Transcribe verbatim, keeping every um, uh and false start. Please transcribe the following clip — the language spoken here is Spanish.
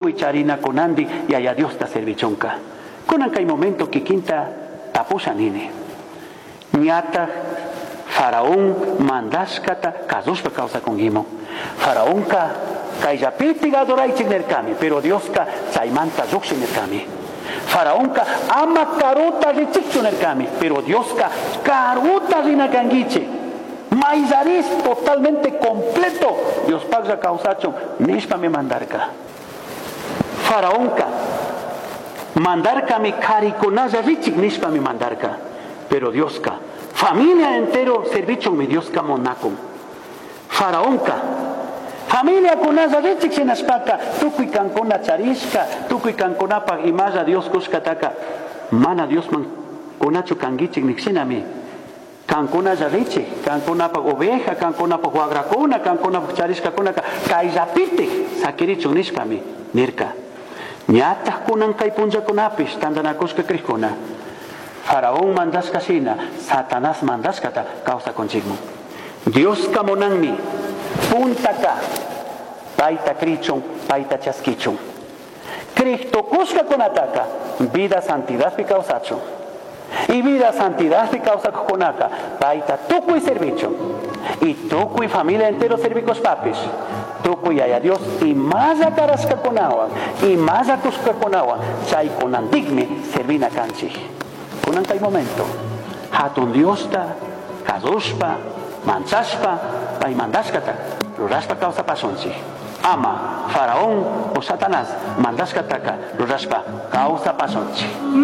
tukuy charina kunandi y allá Dios ta servichonka. Kunan kay momento que quinta tapusha nini. Ñata Faraón mandashkata kazushpa causa con gimo. Faraón ka kayapiti adorai chignerkami, pero Dios ka saimanta zukshinerkami. Faraón ka ama karuta richichunerkami, pero Dios ka karuta rinakangiche. Maizaris totalmente completo. Dios paga causacho nishpa me mandarka. Faraón ka mandarka mi karikunaya richik nishpa me mandarka, pero Dios ka familia entero servicho mi Dios ka monacum. Faraón ka familia kunasa richik sinaspaka tukuy kankuna charishka, tukuy kankuna pa imaya Dios kuskataka. Mana Dios man kunachu kangichik niksinami. Kankuna richi, kankuna pa oveja, kankuna pa huagrakuna, kankuna pa charishka kunaka kayapite sakirichu nishkami nirka. Ñata kunan kay punja kunapish tandanakushka krikuna. Faraón mandaska sina, Satanás mandaskata causa consigo. Dios kamonanmi, puntaka, paita krichon, paita chaskichon. Cristo kuska konataka, vida santidad pi causacho. Y vida santidad pi causa konaka, paita tukuy servicho. Y tukuy familia entero servicos papis. Tukuy aya Dios y más a karaska konawa, y más a kuska konawa, chay konandigmi servina kanchi. Kunan kay momento, hatun Diosta, kazushpa, manchashpa, pay mandashkata, rurashpa causa pasonchi. Ama, Faraón o Satanás, mandashkataka, rurashpa causa pasonchi.